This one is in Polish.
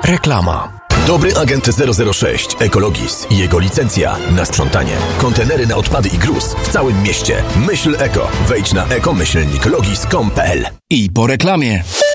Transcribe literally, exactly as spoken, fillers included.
Reklama. Dobry agent zero zero sześć Ekologis i jego licencja na sprzątanie. Kontenery na odpady i gruz w całym mieście. Myśl eko. Wejdź na eko myślnik logis kropka com kropka pe el. I po reklamie.